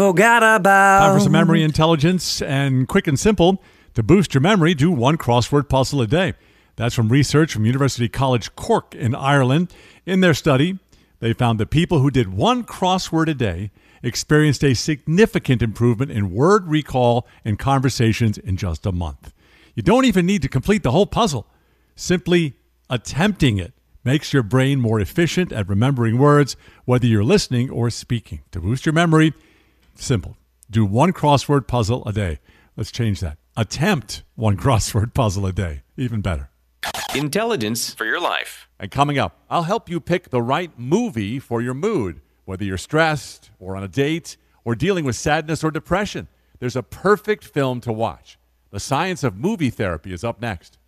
Time for some memory intelligence, and quick and simple. To boost your memory, do one crossword puzzle a day. That's from research from University College Cork in Ireland. In their study, they found that people who did one crossword a day experienced a significant improvement in word recall and conversations in just a month. You don't even need to complete the whole puzzle. Simply attempting it makes your brain more efficient at remembering words, whether you're listening or speaking. To boost your memory, simple. Do one crossword puzzle a day. Let's change that. Attempt one crossword puzzle a day. Even better. Intelligence for your life. And coming up, I'll help you pick the right movie for your mood, whether you're stressed or on a date or dealing with sadness or depression. There's a perfect film to watch. The science of movie therapy is up next.